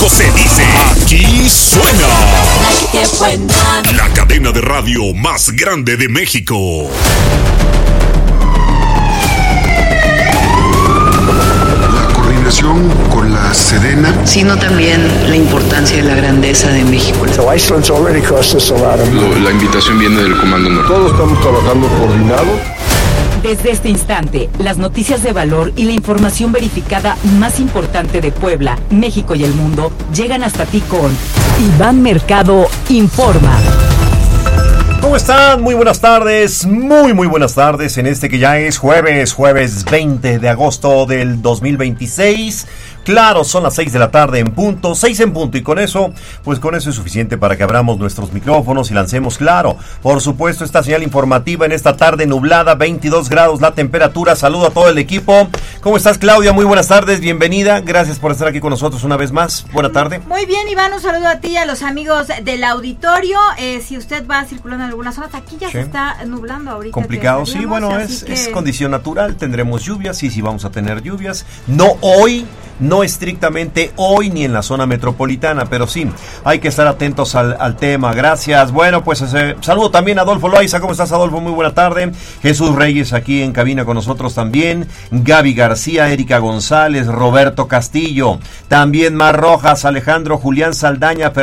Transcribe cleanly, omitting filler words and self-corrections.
México se dice, aquí suena. La cadena de radio más grande de México. Con la Sedena, sino también la importancia de la grandeza de México. La invitación viene del Comando Norte. Todos estamos trabajando coordinados. Desde este instante, las noticias de valor y la información verificada más importante de Puebla, México y el mundo llegan hasta ti con Iván Mercado Informa. ¿Cómo están? Muy buenas tardes, muy buenas tardes en este que ya es jueves 20 de agosto del 2026. Claro, son las 6 de la tarde en punto, 6 en punto, y con eso es suficiente para que abramos nuestros micrófonos y lancemos, claro, por supuesto, esta señal informativa en esta tarde nublada, 22 grados la temperatura. Saludo a todo el equipo. ¿Cómo estás, Claudia? Muy buenas tardes, bienvenida, gracias por estar aquí con nosotros una vez más. Buena tarde. Muy bien, Iván, un saludo a ti y a los amigos del auditorio. Si usted va circulando en algunas zonas, aquí ya se está nublando ahorita. Complicado, sí, bueno, es condición natural, tendremos lluvias, sí, vamos a tener lluvias, no hoy, no estrictamente hoy ni en la zona metropolitana, pero sí, hay que estar atentos al tema. Gracias. Bueno, pues saludo también a Adolfo Loaiza. ¿Cómo estás, Adolfo? Muy buena tarde. Jesús Reyes aquí en cabina con nosotros también. Gaby García, Erika González, Roberto Castillo, también Mar Rojas, Alejandro Julián Saldaña,